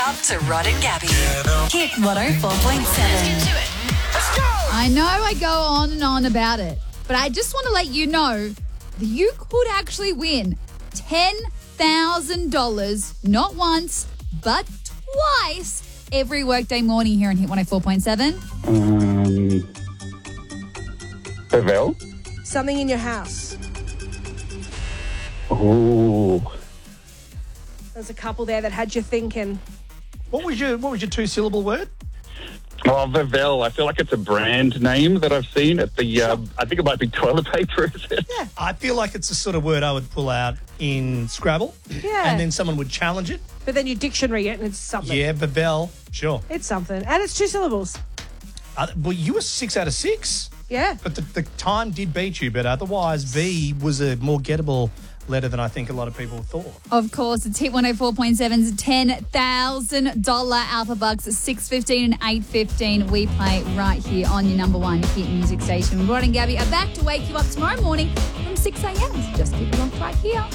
up to Rod and Gabby. Hit 104.7. I know I go on and on about it, but I just want to let you know that you could actually win $10,000, not once, but twice, every workday morning here on Hit 104.7. Pavel? Something in your house. Ooh. There's a couple there that had you thinking. What was your two-syllable word? Oh, Pavel. I feel like it's a brand name that I've seen at the, I think it might be toilet paper, is it? Yeah, I feel like it's the sort of word I would pull out in Scrabble. Yeah. And then someone would challenge it. But then you dictionary it and it's something. Yeah, Babel, sure. It's something. And it's 2 syllables. Well, you were 6 out of 6. Yeah. But the time did beat you, but otherwise V was a more gettable letter than I think a lot of people thought. Of course, it's Hit 104.7's $10,000 Alpha Bucks at 6:15 and 8:15. We play right here on your number one hit music station. Rod and Gabby are back to wake you up tomorrow morning from 6 a.m. So just keep it locked right here.